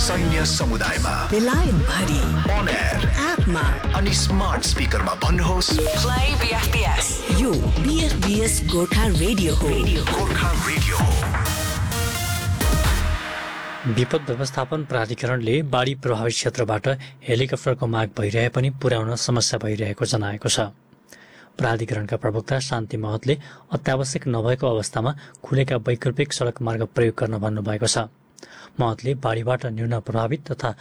सैन्य समुदायमा, बेलायत भरि, अन एयर, एपमा अनि स्मार्ट स्पिकरमा भन्नुहोस् प्ले बीएफबीएस। यो बीएफबीएस गोर्खा रेडियो हो। गोर्खा रेडियो हो। विपद व्यवस्थापन प्राधिकरणले बाढी प्रभावित क्षेत्रबाट हेलिकप्टरको माग भइरहे पनि पुर्याउन समस्या भइरहेको जनाएको छ। प्राधिकरणका प्रवक्ता शान्ति महतले अत्यावश्यक नभएको अवस्थामा खुलेका वैकल्पिक सडक मार्ग प्रयोग गर्न भन्नुभएको छ। महतले बाढीबाट न्यून प्रभावित तथा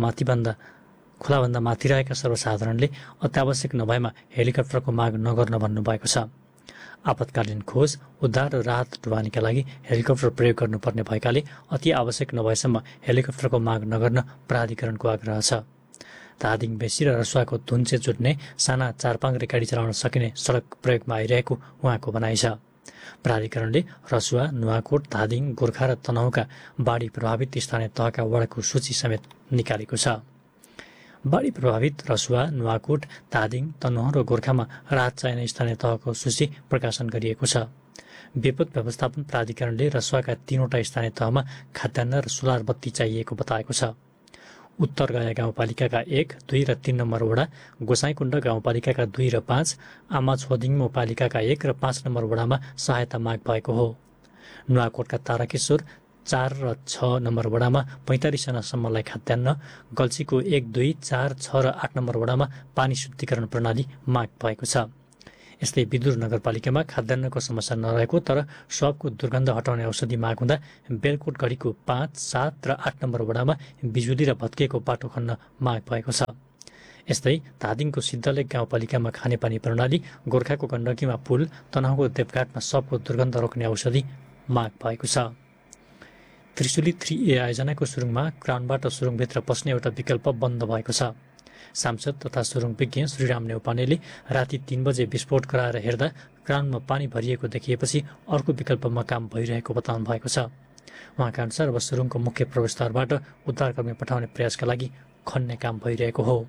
खोलाभन्दा माथि रहेका सर्वसाधारणले अत्यावश्यक नभएमा हेलिकप्टरको माग नगर्न भन्नुभएको छ। आपतकालीन खोज, उद्धार र राहत ढुवानीका लागि हेलिकप्टर प्रयोग गर्नुपर्ने भएकाले अति आवश्यक नभएसम्म हेलिकप्टरको माग नगर्न प्राधिकरणको आग्रह छ। धादिङ बेसी र रसुवाको धुन्चे जुट्ने साना चारपाङ्ग्रे गाडी चलाउन सकिने सडक प्रयोगमा आइरहेको उहाँको भनाइ छ। प्राधिकरणले रसुवा, नुवाकोट, धादिङ, गोर्खा र तनहुँका बाढी प्रभावित स्थानीय तहका वडाको सूची समेत निकालेको छ। बाढी प्रभावित रसुवा, नुवाकोट, धादिङ, तनहुँ र गोर्खामा राहत चाहिने स्थानीय तहको सूची प्रकाशन गरिएको छ। विपद व्यवस्थापन प्राधिकरणले रसुवाका 3वटा स्थानीय तहमा खाद्यान्न र सोलर बत्ती चाहिएको बताएको छ। उत्तर गया गाउँपालिकाका 1, 2 र 3 नम्बर वडा, गोसाइँकुण्ड गाउँपालिकाका 2 र 5, आमा छोदिङ पालिकाका 1 र 5 नम्बर वडामा सहायता माग भएको हो। नुवाकोटका ताराकेश्वर 4 र 6 नम्बर वडामा 45 जनासम्मलाई खाद्यान्न, गल्छीको 1, 2, 4, 6 र 8 नम्बर वडामा पानी शुद्धिकरण प्रणाली माग भएको छ। यस्तै विदुर नगरपालिकामा खाद्यान्नको समस्या नरहेको तर सबको दुर्गन्ध हटाउने औषधि माग हुँदा बेलकोट गढीको 5, 7 र 8 नम्बर वडामा बिजुली र भत्किएको बाटो खन्न माग भएको छ। यस्तै धादिङको सिद्धलेक गाउँपालिकामा खानेपानी प्रणाली, गोर्खाको गण्डकीमा पुल, तनहुँको देवघाटमा सबको दुर्गन्ध रोक्ने औषधि माग भएको छ। त्रिशुली 3A आयोजनाको सुरुङमा क्राउनबाट सुरुङभित्र पस्ने एउटा विकल्प बन्द भएको छ। सांसद तथा सुरुङ विज्ञ श्रीराम नेउपानेले राति 3 बजे विस्फोट गराएर हेर्दा क्राउनमा पानी भरिएको देखिएपछि अर्को विकल्पमा काम भइरहेको बताउनु भएको छ। उहाँका अनुसार अब सुरुङको मुख्य प्रवेशद्वारबाट उद्धारकर्मी पठाउने प्रयासका लागि खन्ने काम भइरहेको हो।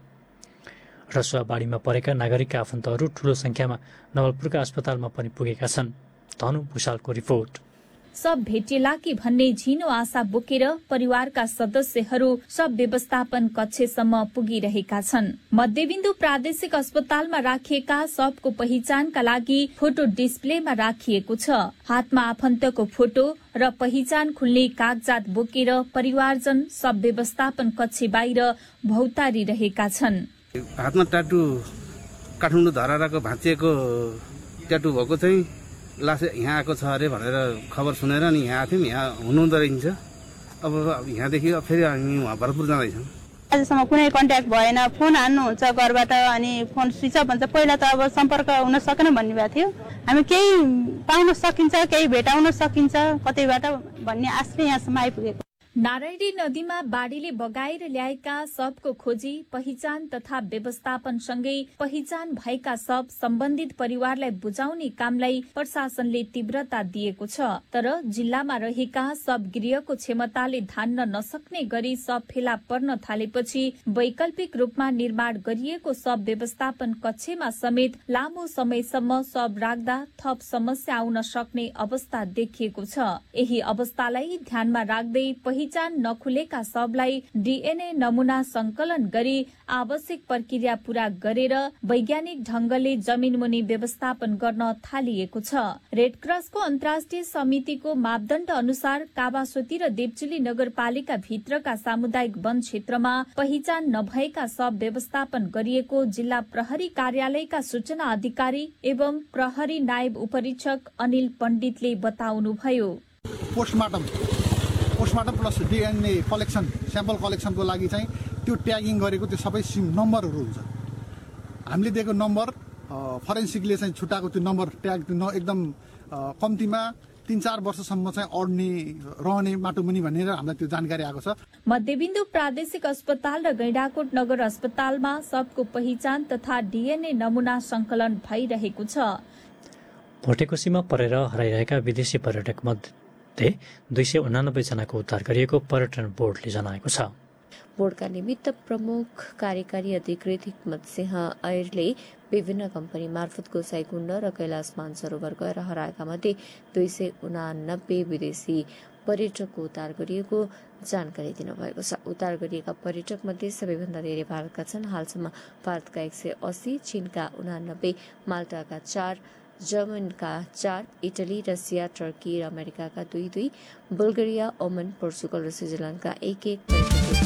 रसुवा बाढीमा परेका नागरिकका आफन्तहरू ठूलो संख्यामा नवलपुरका अस्पतालमा पनि पुगेका छन्। धनु भुषालको रिपोर्ट। सब भेटिएला कि भन्ने झिनो आशा बोकेर परिवारका सदस्यहरू सब व्यवस्थापन कक्षसम्म पुगिरहेका छन्। मध्यबिन्दु प्रादेशिक अस्पतालमा राखिएका सबको पहिचानका लागि फोटो डिस्प्लेमा राखिएको छ। हातमा आफन्तको फोटो र पहिचान खुल्ने कागजात बोकेर परिवारजन सब व्यवस्थापन कक्ष बाहिर भौतारिरहेका छन्। हातमा टाटु काठमाडौँ धराराको भाँचिएको ट्याटु भएको चाहिँ लास यहाँ आएको छ अरे भनेर खबर सुनेर नि यहाँ आएको थियौँ। यहाँ हुनुहुँदो रहेछ। अब यहाँदेखि फेरि हामी उहाँ भरतपुर जाँदैछौँ। आजसम्म कुनै कन्ट्याक्ट भएन। फोन हान्नुहुन्छ घरबाट, अनि फोन स्विच अफ भन्छ। पहिला त अब सम्पर्क हुन सकेन भन्ने भएको थियो। हामी केही पाउन सकिन्छ, केही भेटाउन सकिन्छ कतैबाट भन्ने आशले यहाँसम्म आइपुगेको। नारायणी नदीमा बाढीले बगाएर ल्याएका सबको खोजी, पहिचान तथा व्यवस्थापन सँगै पहिचान भएका सब सम्बन्धित परिवारलाई बुझाउने कामलाई प्रशासनले तीव्रता दिएको छ। तर जिल्लामा रहेका सब गृहको क्षमताले धान्न नसक्ने गरी सब फेला पर्न थालेपछि वैकल्पिक रूपमा निर्माण गरिएको सब व्यवस्थापन कक्षमा समेत लामो समयसम्म सब राख्दा थप समस्या आउन सक्ने अवस्था देखिएको छ। यही अवस्थालाई ध्यानमा राख्दै पहिचान नखुलेका सबलाई डीएनए नमूना संकलन गरी आवश्यक प्रक्रिया पूरा गरेर वैज्ञानिक ढंगले जमिन मुनि व्यवस्थापन गर्न थालिएको छ। रेडक्रसको अन्तर्राष्ट्रिय समितिको मापदण्ड अनुसार कावासोती र देवचुली नगरपालिका भित्रका सामुदायिक वन क्षेत्रमा पहिचान नभएका सब व्यवस्थापन गरिएको जिल्ला प्रहरी कार्यालयका सूचना अधिकारी एवं प्रहरी नायब उपरीक्षक अनिल पण्डितले बताउनुभयो। Postmortem plus DNA collection, sample कलेक्सनको लागि चाहिँ त्यो ट्यागिङ गरेको त्यो सबै नम्बरहरू हुन्छ। हामीले दिएको नम्बर फरेन्सिकले चाहिँ छुट्याएको त्यो नम्बर ट्याग एकदम कम्तीमा 3-4 वर्षसम्म चाहिँ अड्ने रहने माटोमुनि भनेर हामीलाई त्यो जानकारी आएको छ। मध्यबिन्दु प्रादेशिक अस्पताल र गैंडाकोट नगर अस्पतालमा सबको पहिचान तथा डीएनए नमूना संकलन भइरहेको छ। भोटेकोसीमा परेर हराइरहेका विदेशी पर्यटक मध्ये 289 जनाको उद्धार गरिएको पर्यटन बोर्डले जनाएको छ। बोर्डका निमित्त प्रमुख कार्यकारी अधिकृत हिक्मत सिंह ऐरले विभिन्न कम्पनी मार्फत गोसाइकुण्ड र कैलाश मानसरोवर गएर हराएका मध्ये 289 विदेशी पर्यटकको उद्धार गरिएको जानकारी दिनुभएको छ। उद्धार गरिएका पर्यटक मध्ये सबैभन्दा धेरै भारतका छन्। हालसम्म भारतका 180, चीनका 89, माल्टाका 4, जर्मनका 4, इटली, रसिया, टर्की र अमेरिकाका 2-2, बुल्गेरिया, ओमन, पोर्चुगल र स्विजरल्याण्डका 1-1